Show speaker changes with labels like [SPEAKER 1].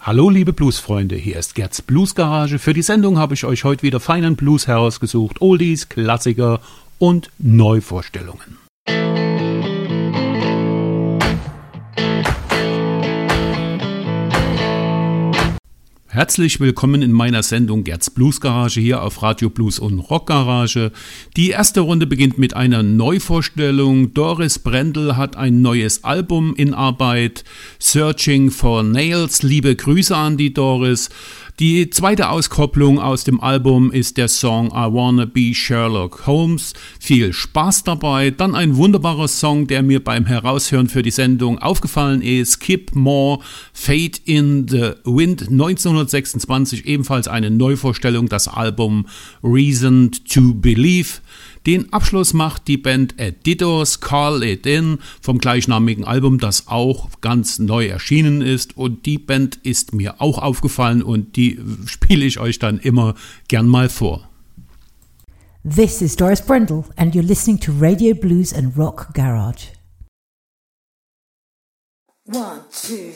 [SPEAKER 1] Hallo liebe Bluesfreunde, hier ist Gerds Bluesgarage. Für die Sendung habe ich euch heute wieder feinen Blues herausgesucht, Oldies, Klassiker und Neuvorstellungen. Herzlich willkommen in meiner Sendung Gerds Bluesgarage hier auf Radio Blues und Rockgarage. Die erste Runde beginnt mit einer Neuvorstellung. Doris Brendel hat ein neues Album in Arbeit, Searching for Nails. Liebe Grüße an die Doris. Die zweite Auskopplung aus dem Album ist der Song I Wanna Be Sherlock Holmes. Viel Spaß dabei. Dann ein wunderbarer Song, der mir beim Heraushören für die Sendung aufgefallen ist. Kip Moore, Fate in the Wind, 1926, ebenfalls eine Neuvorstellung, das Album Reason to Believe. Den Abschluss macht die Band Editors, Call It In, vom gleichnamigen Album, das auch ganz neu erschienen ist. Und die Band ist mir auch aufgefallen und die spiele ich euch dann immer gern mal vor.
[SPEAKER 2] This is Doris Brendel and you're listening to Radio Blues and Rock Garage.
[SPEAKER 3] 1, 2,